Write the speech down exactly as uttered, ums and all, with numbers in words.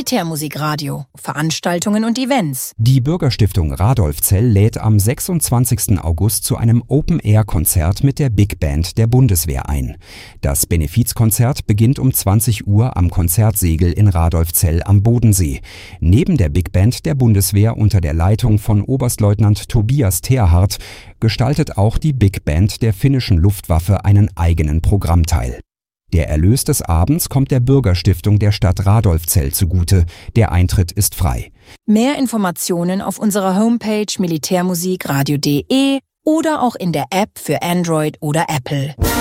Militärmusikradio, Veranstaltungen und Events. Die Bürgerstiftung Radolfzell lädt am sechsundzwanzigsten August zu einem Open-Air-Konzert mit der Big Band der Bundeswehr ein. Das Benefizkonzert beginnt um zwanzig Uhr am Konzertsegel in Radolfzell am Bodensee. Neben der Big Band der Bundeswehr unter der Leitung von Oberstleutnant Tobias Terhardt gestaltet auch die Big Band der finnischen Luftwaffe einen eigenen Programmteil. Der Erlös des Abends kommt der Bürgerstiftung der Stadt Radolfzell zugute. Der Eintritt ist frei. Mehr Informationen auf unserer Homepage militärmusikradio punkt de oder auch in der App für Android oder Apple.